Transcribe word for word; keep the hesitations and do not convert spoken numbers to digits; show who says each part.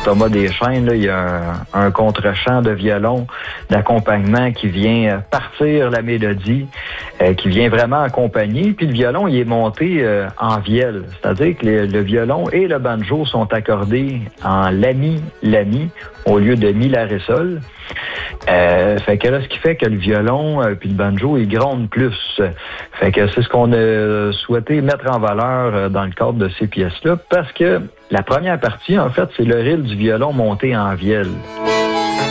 Speaker 1: Thomas Deschaines, là, il y a un, un contre-champ de violon d'accompagnement qui vient partir la mélodie, euh, qui vient vraiment accompagner. Puis le violon, il est monté euh, en vielle, c'est-à-dire que le, le violon et le banjo sont accordés en la-mi, la-mi, au lieu de mi, la, ré, sol. Euh, fait que là, ce qui fait que le violon euh, puis le banjo, ils grondent plus. Fait que c'est ce qu'on a souhaité mettre en valeur euh, dans le cadre de ces pièces-là, parce que la première partie, en fait, c'est le ril du violon monté en vielle.